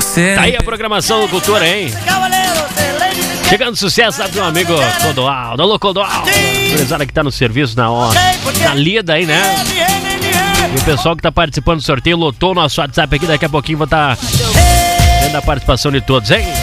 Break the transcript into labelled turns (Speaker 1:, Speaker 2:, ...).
Speaker 1: Tá aí a programação do Cultura, hein? Chegando sucesso, sabe, meu amigo Clodoaldo. Alô, Clodoaldo. Gurizada que tá no serviço na lida aí, né? E o pessoal que tá participando do sorteio lotou o nosso WhatsApp aqui. Daqui a pouquinho vou estar vendo a participação de todos, hein?